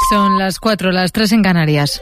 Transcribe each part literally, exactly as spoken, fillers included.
Son las cuatro, las tres en Canarias.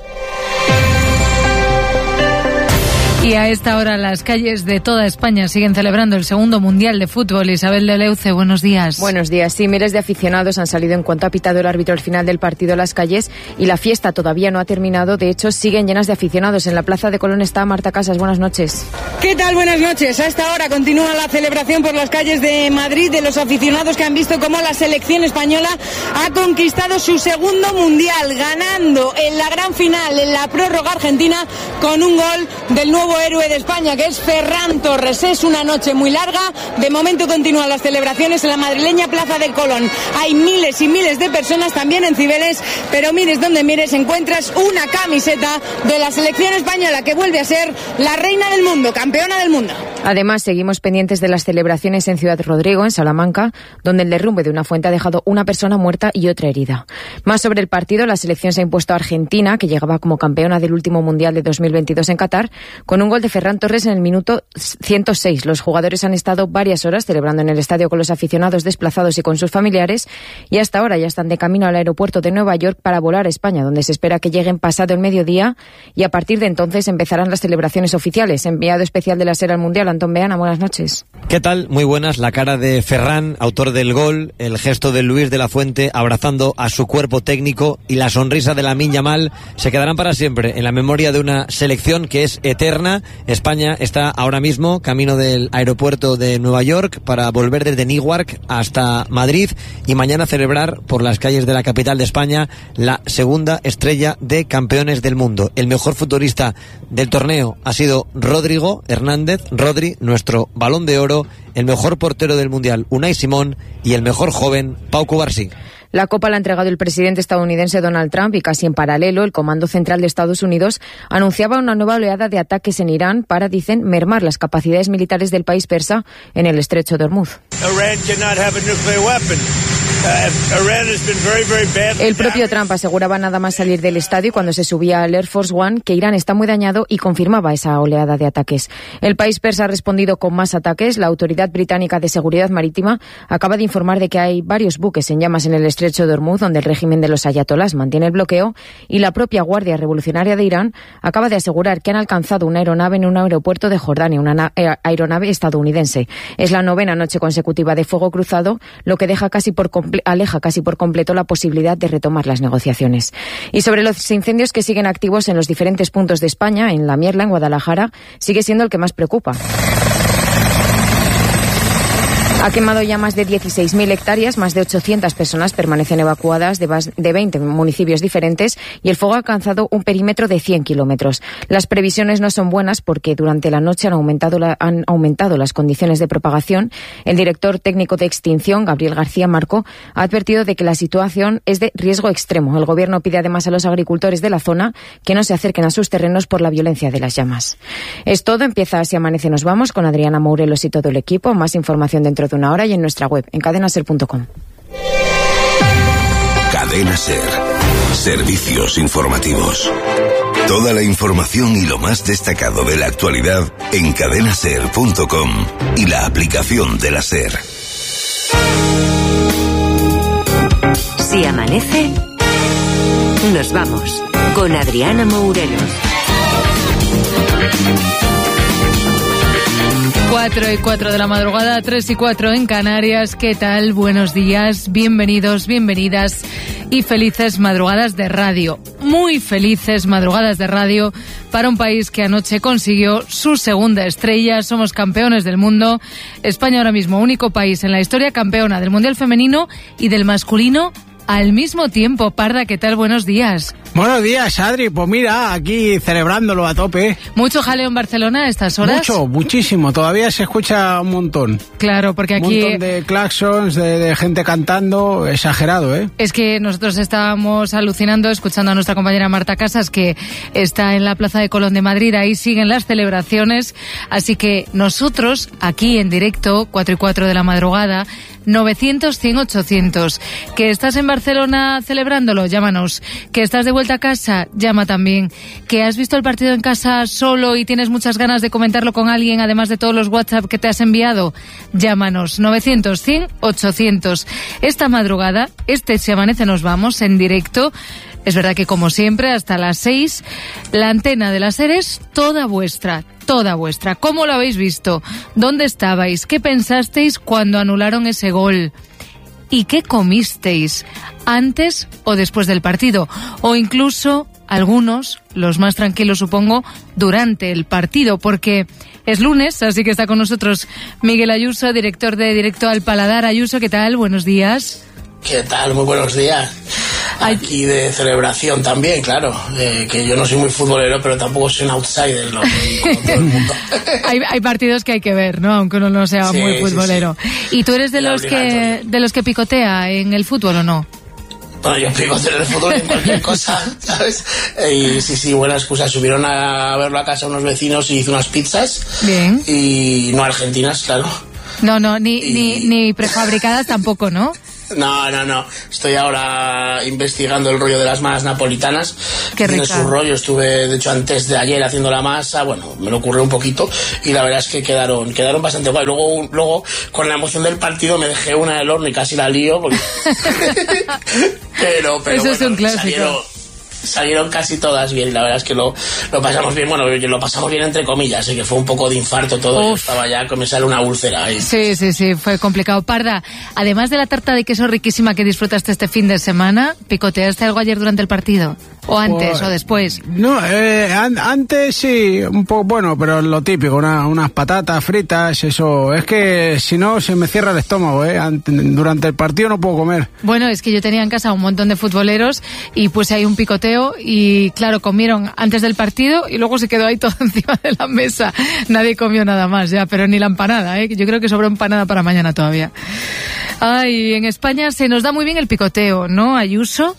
Y a esta hora las calles de toda España siguen celebrando el segundo Mundial de Fútbol. Isabel de Leuce, buenos días. Buenos días. Sí, miles de aficionados han salido en cuanto ha pitado el árbitro al final del partido a las calles y la fiesta todavía no ha terminado. De hecho, siguen llenas de aficionados. En la Plaza de Colón está Marta Casas. Buenas noches. ¿Qué tal? Buenas noches. A esta hora continúa la celebración por las calles de Madrid de los aficionados que han visto cómo la selección española ha conquistado su segundo Mundial, ganando en la gran final, en la prórroga argentina, con un gol del nuevo héroe de España, que es Ferran Torres. Es una noche muy larga. De momento continúan las celebraciones en la madrileña Plaza del Colón. Hay miles y miles de personas también en Cibeles, pero mires donde mires, encuentras una camiseta de la selección española que vuelve a ser la reina del mundo, campeona del mundo. Además, seguimos pendientes de las celebraciones en Ciudad Rodrigo, en Salamanca, donde el derrumbe de una fuente ha dejado una persona muerta y otra herida. Más sobre el partido, la selección se ha impuesto a Argentina, que llegaba como campeona del último Mundial de dos mil veintidós en Qatar, con un gol de Ferran Torres en el minuto ciento seis. Los jugadores han estado varias horas celebrando en el estadio con los aficionados desplazados y con sus familiares, y hasta ahora ya están de camino al aeropuerto de Nueva York para volar a España, donde se espera que lleguen pasado el mediodía, y a partir de entonces empezarán las celebraciones oficiales. Enviado especial de la SER al Mundial, Antón Beana, buenas noches. ¿Qué tal? Muy buenas. La cara de Ferran, autor del gol, el gesto de Luis de la Fuente abrazando a su cuerpo técnico y la sonrisa de Lamine Yamal se quedarán para siempre en la memoria de una selección que es eterna. España está ahora mismo camino del aeropuerto de Nueva York para volver desde Newark hasta Madrid y mañana celebrar por las calles de la capital de España la segunda estrella de campeones del mundo. El mejor futbolista del torneo ha sido Rodrigo Hernández, Rodri, nuestro Balón de Oro, el mejor portero del Mundial, Unai Simón, y el mejor joven, Pau Cubarsí. La copa la ha entregado el presidente estadounidense Donald Trump y casi en paralelo el Comando Central de Estados Unidos anunciaba una nueva oleada de ataques en Irán para, dicen, mermar las capacidades militares del país persa en el estrecho de Hormuz. El propio Trump aseguraba nada más salir del estadio cuando se subía al Air Force One que Irán está muy dañado y confirmaba esa oleada de ataques. El país persa ha respondido con más ataques. La Autoridad Británica de Seguridad Marítima acaba de informar de que hay varios buques en llamas en el estrecho de Hormuz, donde el régimen de los ayatolás mantiene el bloqueo, y la propia Guardia Revolucionaria de Irán acaba de asegurar que han alcanzado una aeronave en un aeropuerto de Jordania, una aeronave estadounidense. Es la novena noche consecutiva de fuego cruzado, lo que deja casi por completo aleja casi por completo la posibilidad de retomar las negociaciones. Y sobre los incendios que siguen activos en los diferentes puntos de España, en La Mierla, en Guadalajara, sigue siendo el que más preocupa. Ha quemado ya más de dieciséis mil hectáreas, más de ochocientas personas permanecen evacuadas de, de veinte municipios diferentes y el fuego ha alcanzado un perímetro de cien kilómetros. Las previsiones no son buenas porque durante la noche han aumentado, la, han aumentado las condiciones de propagación. El director técnico de extinción, Gabriel García Marco, ha advertido de que la situación es de riesgo extremo. El gobierno pide además a los agricultores de la zona que no se acerquen a sus terrenos por la violencia de las llamas. Es todo. Empieza Así Amanece Nos Vamos con Adriana Mourelos y todo el equipo. Más información dentro de una hora y en nuestra web, en cadena ser punto com. Cadena Ser. Servicios informativos. Toda la información y lo más destacado de la actualidad en cadena ser punto com y la aplicación de la Ser. Si amanece, nos vamos con Adriana Mourelos. Cuatro y cuatro de la madrugada, tres y cuatro en Canarias. ¿Qué tal? Buenos días, bienvenidos, bienvenidas y felices madrugadas de radio. Muy felices madrugadas de radio para un país que anoche consiguió su segunda estrella. Somos campeones del mundo. España ahora mismo, único país en la historia campeona del Mundial Femenino y del masculino al mismo tiempo. Parda, ¿qué tal? Buenos días. Buenos días, Adri. Pues mira, aquí celebrándolo a tope. ¿Mucho jaleo en Barcelona a estas horas? Mucho, muchísimo. Todavía se escucha un montón. Claro, porque aquí... Un montón de claxons, de, de gente cantando. Exagerado, ¿eh? Es que nosotros estábamos alucinando escuchando a nuestra compañera Marta Casas, que está en la Plaza de Colón de Madrid. Ahí siguen las celebraciones. Así que nosotros, aquí en directo, cuatro y cuatro de la madrugada, novecientos, cien, ochocientos. ¿Que estás en Barcelona celebrándolo? Llámanos. ¿Que estás de vuelta a casa? Llama también. ¿Que has visto el partido en casa solo y tienes muchas ganas de comentarlo con alguien, además de todos los WhatsApp que te has enviado? Llámanos. novecientos, cien, ochocientos. Esta madrugada, este Si Amanece Nos Vamos, en directo, Es verdad que, como siempre, hasta las seis, la antena de la SER es toda vuestra, toda vuestra. ¿Cómo lo habéis visto? ¿Dónde estabais? ¿Qué pensasteis cuando anularon ese gol? ¿Y qué comisteis antes o después del partido? O incluso algunos, los más tranquilos supongo, durante el partido, porque es lunes, así que está con nosotros Miguel Ayuso, director de Directo al Paladar. Ayuso, ¿qué tal? Buenos días. ¿Qué tal? Muy buenos días. Aquí de celebración también, claro, eh, que yo no soy muy futbolero, pero tampoco soy un outsider, ¿no? Como todo el mundo. hay, hay partidos que hay que ver, ¿no? Aunque uno no sea sí, muy futbolero. Sí, sí. ¿Y tú eres de y los que de los que picotea en el fútbol o no? Bueno, yo picoteo en el fútbol en cualquier cosa, ¿sabes? Y sí, sí, buena excusa. Subieron a verlo a casa unos vecinos y hice unas pizzas. Bien. Y no argentinas, claro. No, no, ni, y... ni, ni prefabricadas tampoco, ¿no? No, no, no. Estoy ahora investigando el rollo de las masas napolitanas. Qué rica. Tiene su rollo. Estuve, de hecho, antes de ayer haciendo la masa. Bueno, me lo ocurrió un poquito y la verdad es que quedaron quedaron bastante guay. Luego, luego con la emoción del partido, me dejé una del horno y casi la lío. Porque... pero, pero Eso bueno, es un clásico. Salieron, salieron casi todas bien. La verdad es que lo, lo pasamos bien. Bueno, lo pasamos bien entre comillas. Así que fue un poco de infarto todo. Yo estaba ya que me sale una úlcera ahí. Sí, sí, sí. Fue complicado. Parda, además de la tarta de queso riquísima que disfrutaste este fin de semana, ¿picoteaste algo ayer durante el partido? ¿O antes pues, o después? No, eh, an- antes sí, un poco, bueno, pero lo típico, una, unas patatas fritas, eso. Es que si no se me cierra el estómago, ¿eh? Ant- durante el partido no puedo comer. Bueno, es que yo tenía en casa un montón de futboleros y puse ahí un picoteo y claro, comieron antes del partido y luego se quedó ahí todo encima de la mesa. Nadie comió nada más ya, pero ni la empanada, ¿eh? Yo creo que sobró empanada para mañana todavía. Ay, en España se nos da muy bien el picoteo, ¿no, Ayuso?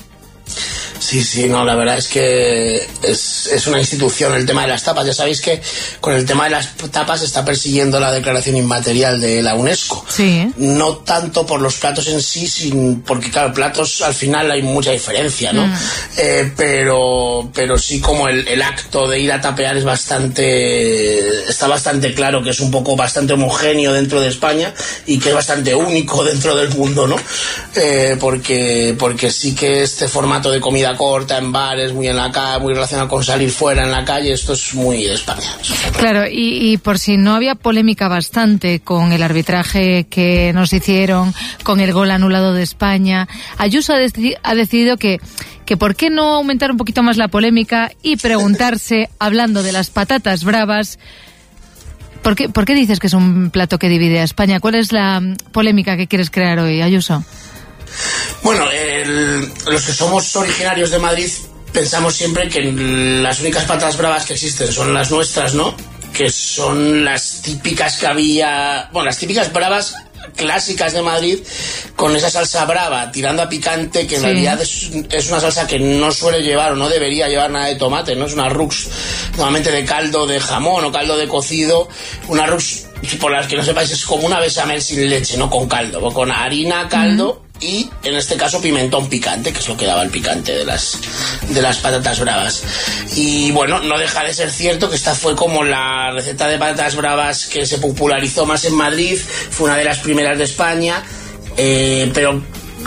Sí, sí, no, la verdad es que es, es una institución el tema de las tapas. Ya sabéis que con el tema de las tapas se está persiguiendo la declaración inmaterial de la UNESCO. Sí. No tanto por los platos en sí, sin, porque claro, platos al final hay mucha diferencia, ¿no? Mm. Eh, pero, pero sí como el, el acto de ir a tapear es bastante, está bastante claro que es un poco bastante homogéneo dentro de España y que es bastante único dentro del mundo, ¿no? Eh, porque, porque sí que este formato de comida corta en bares, muy en la calle, muy relacionado con salir fuera en la calle, esto es muy de España. Claro, y, y por si no había polémica bastante con el arbitraje que nos hicieron, con el gol anulado de España, Ayuso ha, deci- ha decidido que, que por qué no aumentar un poquito más la polémica y preguntarse, hablando de las patatas bravas, ¿por qué, ¿por qué dices que es un plato que divide a España? ¿Cuál es la polémica que quieres crear hoy, Ayuso? Bueno, el, los que somos originarios de Madrid pensamos siempre que las únicas patatas bravas que existen son las nuestras, ¿no? Que son las típicas que había... Bueno, las típicas bravas clásicas de Madrid con esa salsa brava tirando a picante, que en sí. realidad es, es una salsa que no suele llevar o no debería llevar nada de tomate, ¿no? Es una rux normalmente de caldo de jamón o caldo de cocido. Una rux, por las que no sepáis, es como una bechamel sin leche, no con caldo, con harina, caldo... Mm. Y en este caso pimentón picante, que es lo que daba el picante de las de las patatas bravas. Y bueno, no deja de ser cierto que esta fue como la receta de patatas bravas que se popularizó más en Madrid, fue una de las primeras de España, eh, pero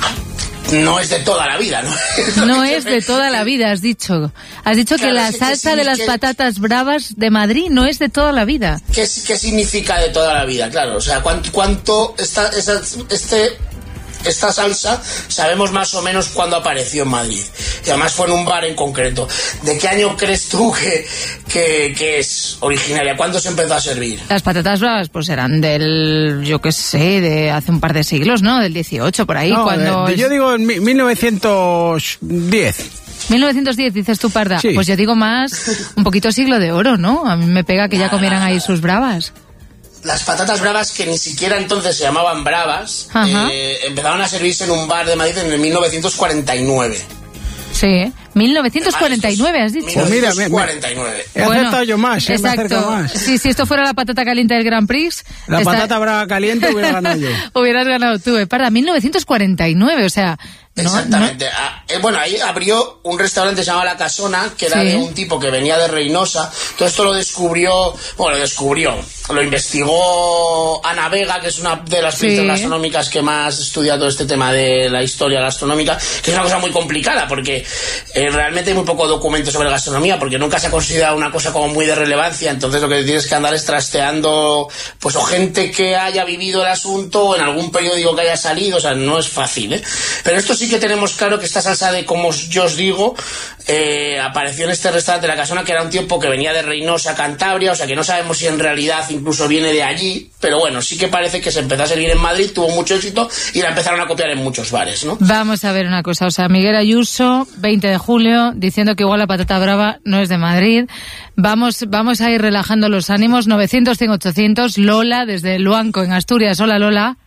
no es de toda la vida, ¿no? No es de toda la vida, has dicho. Has dicho claro, que la salsa que sí, de las que... patatas bravas de Madrid no es de toda la vida. ¿Qué, qué significa de toda la vida? Claro, o sea, ¿cuánto, cuánto está esa, este... Esta salsa sabemos más o menos cuándo apareció en Madrid y además fue en un bar en concreto. ¿De qué año crees tú que, que, que es originaria? ¿Cuándo se empezó a servir? Las patatas bravas pues eran del, yo qué sé, de hace un par de siglos, ¿no? Del dieciocho, por ahí. No, cuando de, de, yo digo en mil novecientos diez. mil novecientos diez, dices tú, Parda. Sí. Pues yo digo más, un poquito siglo de oro, ¿no? A mí me pega que ya comieran ahí sus bravas. Las patatas bravas, que ni siquiera entonces se llamaban bravas, eh, empezaron a servirse en un bar de Madrid en el mil novecientos cuarenta y nueve. Sí, mil novecientos cuarenta y nueve has dicho. mil novecientos cuarenta y nueve. He bueno, acertado yo más, eh, exacto. Más. Sí, si esto fuera la patata caliente del Grand Prix... La esta... patata brava caliente hubiera ganado yo. Hubieras ganado tú, eh, Parda, mil novecientos cuarenta y nueve, o sea, ¿no? Exactamente. ¿No? Ah, eh, bueno, ahí abrió un restaurante llamado La Casona, que era sí. de un tipo que venía de Reynosa. Todo esto lo descubrió, bueno, lo descubrió, lo investigó Ana Vega, que es una de las periodistas sí. gastronómicas que más estudia todo este tema de la historia gastronómica, que es una cosa muy complicada, porque eh, realmente hay muy poco documento sobre gastronomía, porque nunca se ha considerado una cosa como muy de relevancia. Entonces lo que tienes que andar es trasteando, pues, o gente que haya vivido el asunto, o en algún periódico que haya salido. O sea, no es fácil, ¿eh? Pero esto sí que tenemos claro que esta salsa de, como yo os digo, eh, apareció en este restaurante La Casona, que era un tiempo que venía de Reynosa, Cantabria. O sea, que no sabemos si en realidad incluso viene de allí, pero bueno, sí que parece que se empezó a servir en Madrid, tuvo mucho éxito y la empezaron a copiar en muchos bares, ¿no? Vamos a ver una cosa, o sea, Miguel Ayuso, veinte de julio, diciendo que igual la patata brava no es de Madrid. Vamos, vamos a ir relajando los ánimos. Novecientos, cien, ochocientos. Lola, desde Luanco, en Asturias. Hola, Lola.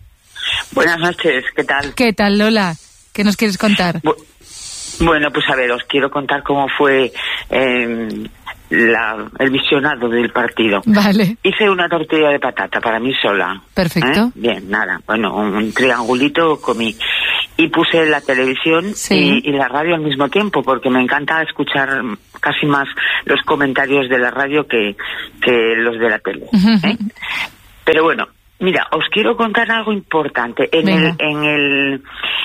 Buenas noches, ¿qué tal? ¿Qué tal, Lola? ¿Qué nos quieres contar? Bu- bueno, pues a ver, os quiero contar cómo fue eh, la, el visionado del partido. Vale. Hice una tortilla de patata para mí sola. Perfecto. ¿Eh? Bien, nada, bueno, un, un triangulito comí. Y puse la televisión sí. y, y la radio al mismo tiempo, porque me encanta escuchar casi más los comentarios de la radio que, que los de la tele. ¿eh? Pero bueno, mira, os quiero contar algo importante. En Venga. el en el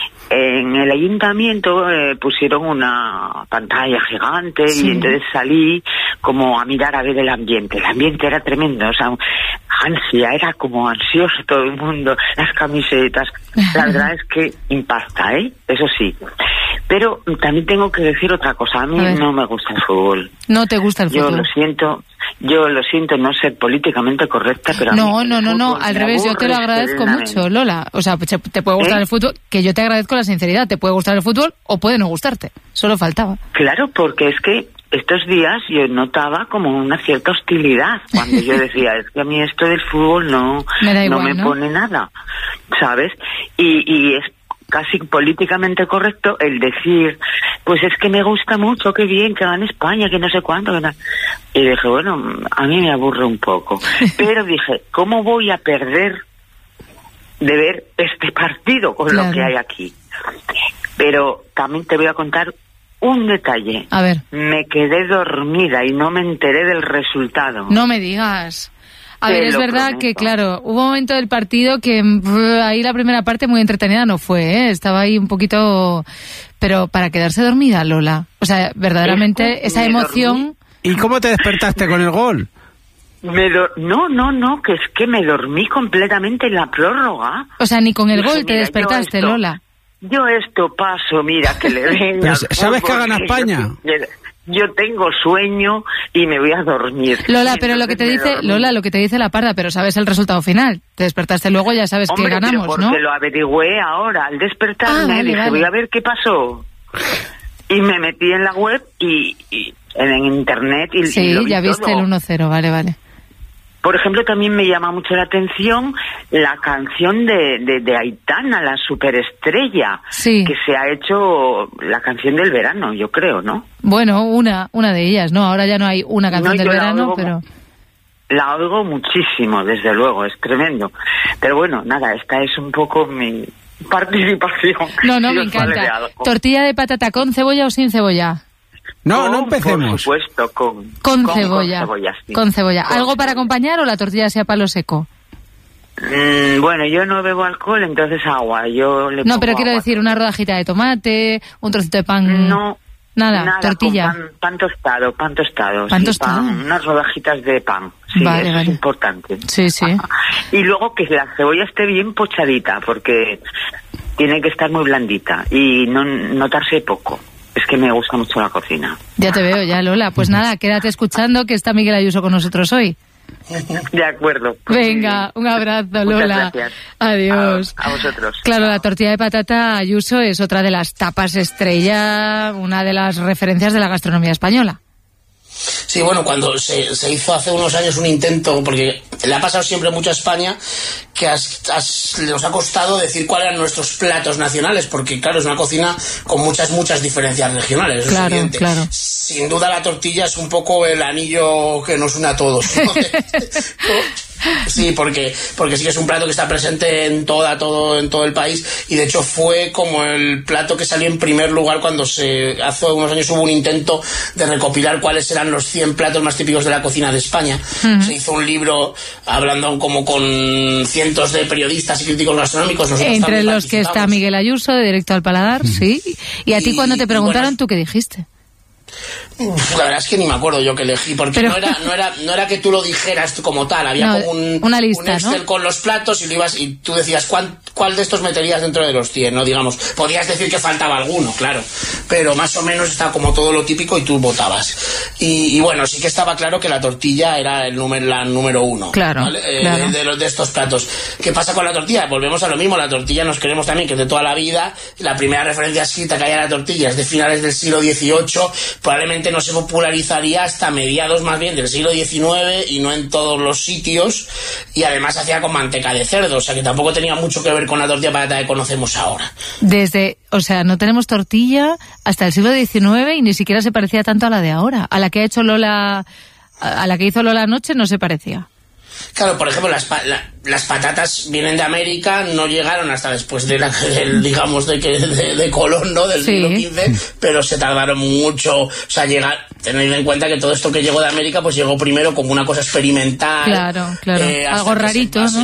en el ayuntamiento eh, pusieron una pantalla gigante sí. y entonces salí como a mirar a ver el ambiente. El ambiente era tremendo, o sea, ansia, era como ansioso todo el mundo, las camisetas. La verdad es que impacta, ¿eh? Eso sí. Pero también tengo que decir otra cosa. A mí a no me gusta el fútbol. ¿No te gusta el fútbol? Yo lo siento. Yo lo siento no ser políticamente correcta, pero... No, a mí no, no, no, al revés, yo te lo agradezco mucho, Lola. O sea, te puede gustar ¿Eh? el fútbol, que yo te agradezco la sinceridad. Te puede gustar el fútbol o puede no gustarte. Solo faltaba. Claro, porque es que estos días yo notaba como una cierta hostilidad cuando yo decía, es que a mí esto del fútbol no me, igual, no me ¿no? pone nada, ¿sabes? Y, y es casi políticamente correcto el decir, pues es que me gusta mucho, qué bien, que gane España, que no sé cuánto. Que no... Y dije, bueno, a mí me aburre un poco. Pero dije, ¿cómo voy a perder de ver este partido con claro. lo que hay aquí? Pero también te voy a contar un detalle. A ver. Me quedé dormida y no me enteré del resultado. No me digas. A ver, es verdad prometo. que, claro, hubo un momento del partido que brr, ahí la primera parte muy entretenida no fue, ¿eh? Estaba ahí un poquito... Pero para quedarse dormida, Lola. O sea, verdaderamente esa emoción... Dormí. ¿Y cómo te despertaste con el gol? Me do... No, no, no, que es que me dormí completamente en la prórroga. O sea, ni con el Dije, gol te despertaste, esto, Lola. Yo esto paso, mira, que le venga... ¿Sabes que gana España? Yo, yo tengo sueño y me voy a dormir. Lola, pero lo que te dice, Lola, lo que te dice la parda, pero sabes el resultado final. Te despertaste luego, ya sabes Hombre, que ganamos, pero porque ¿no? Porque lo averigüé ahora, al despertarme, ah, vale, dije, vale. voy a ver qué pasó. Y me metí en la web y, y en, en internet y, sí, y lo vi ya viste todo. El uno cero, vale, vale. Por ejemplo, también me llama mucho la atención la canción de, de, de Aitana, la superestrella, sí. que se ha hecho la canción del verano, yo creo, ¿no? Bueno, una una de ellas, ¿no? Ahora ya no hay una canción no, del verano, oigo, pero... La oigo muchísimo, desde luego, es tremendo. Pero bueno, nada, esta es un poco mi participación. No, no, si me encanta. De ¿Tortilla de patata con cebolla o sin cebolla? No, no empecemos. Por supuesto, con, con, con cebolla. Con cebolla, sí. Con cebolla. Con ¿Algo cebolla. para acompañar o la tortilla sea palo seco? Mm, bueno, yo no bebo alcohol, entonces agua. Yo le no, pero quiero agua. decir, una rodajita de tomate, un trocito de pan. No. Nada, nada tortilla. Pan, pan tostado, pan tostado. Pan sí, tostado. Pan, unas rodajitas de pan. Sí, vale, eso vale. es importante. Sí, sí. Y luego que la cebolla esté bien pochadita, porque tiene que estar muy blandita y no notarse poco. Es que me gusta mucho la cocina. Ya te veo, ya, Lola. Pues nada, quédate escuchando que está Miguel Ayuso con nosotros hoy. De acuerdo. Pues venga, un abrazo, Muchas Lola. Gracias. Adiós. A, a vosotros. Claro, la tortilla de patata Ayuso es otra de las tapas estrella, una de las referencias de la gastronomía española. Sí, bueno, cuando se, se hizo hace unos años un intento, porque le ha pasado siempre mucho a España, que has, has, nos ha costado decir cuáles eran nuestros platos nacionales, porque claro, es una cocina con muchas, muchas diferencias regionales. Claro, es evidente. Claro. Sin duda la tortilla es un poco el anillo que nos une a todos, ¿no? Sí, porque, porque sí que es un plato que está presente en toda, todo, en todo el país, y de hecho fue como el plato que salió en primer lugar cuando se hace unos años hubo un intento de recopilar cuáles eran los cien platos más típicos de la cocina de España. Uh-huh. Se hizo un libro hablando como con cientos de periodistas y críticos gastronómicos. Nosotros entre los que está Miguel Ayuso, de Directo al Paladar, uh-huh. sí. Y a ti, y, cuando te preguntaron, bueno, ¿tú qué dijiste? La verdad es que ni me acuerdo yo que elegí, porque Pero... no era no era no era que tú lo dijeras como tal, había no, como un, una lista, un Excel, ¿no?, con los platos, y lo ibas y tú decías cuál, cuál de estos meterías dentro de los cien, ¿no? Digamos, podías decir que faltaba alguno, claro, pero más o menos estaba como todo lo típico y tú votabas. Y, y bueno, sí que estaba claro que la tortilla era el número, la número uno, claro, ¿vale? eh, claro. De, de, los, de estos platos. ¿Qué pasa con la tortilla? Volvemos a lo mismo, la tortilla nos creemos también que es de toda la vida. La primera referencia escrita que hay a la tortilla es de finales del siglo dieciocho, probablemente no se popularizaría hasta mediados más bien del siglo diecinueve y no en todos los sitios, y además se hacía con manteca de cerdo, o sea que tampoco tenía mucho que ver con la tortilla patata que conocemos ahora. Desde, o sea, no tenemos tortilla hasta el siglo diecinueve y ni siquiera se parecía tanto a la de ahora. A la que ha hecho Lola, a la que hizo Lola anoche no se parecía. Claro, por ejemplo, las, la, las patatas vienen de América, no llegaron hasta después de la, del, digamos, de, que, de, de Colón, ¿no?, del sí. siglo quince, pero se tardaron mucho, o sea, llegar, tened en cuenta que todo esto que llegó de América, pues llegó primero como una cosa experimental. Claro, claro, eh, algo rarito, ¿no?